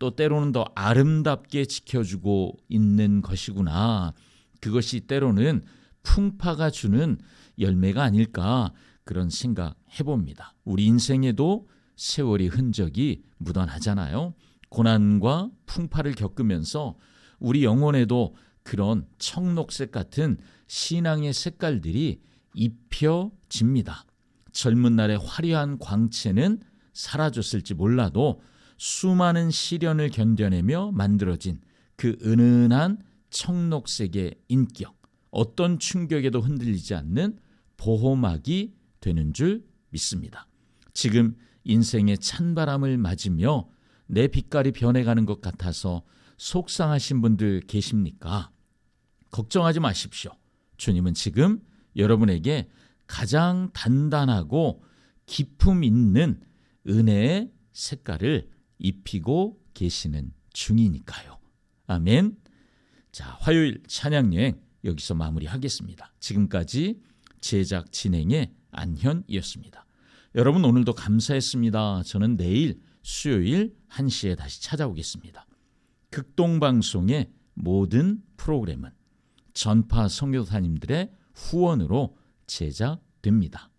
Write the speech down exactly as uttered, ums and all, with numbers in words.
또 때로는 더 아름답게 지켜주고 있는 것이구나. 그것이 때로는 풍파가 주는 열매가 아닐까, 그런 생각 해봅니다. 우리 인생에도 세월이 흔적이 묻어나잖아요. 고난과 풍파를 겪으면서 우리 영혼에도 그런 청록색 같은 신앙의 색깔들이 입혀집니다. 젊은 날의 화려한 광채는 사라졌을지 몰라도 수많은 시련을 견뎌내며 만들어진 그 은은한 청록색의 인격, 어떤 충격에도 흔들리지 않는 보호막이 되는 줄 믿습니다. 지금 인생의 찬바람을 맞으며 내 빛깔이 변해가는 것 같아서 속상하신 분들 계십니까? 걱정하지 마십시오. 주님은 지금 여러분에게 가장 단단하고 기품 있는 은혜의 색깔을 입히고 계시는 중이니까요. 아멘. 자, 화요일 찬양여행 여기서 마무리하겠습니다. 지금까지 제작 진행의 안현이었습니다. 여러분, 오늘도 감사했습니다. 저는 내일 수요일 한 시에 다시 찾아오겠습니다. 극동방송의 모든 프로그램은 전파 선교사님들의 후원으로 제작됩니다.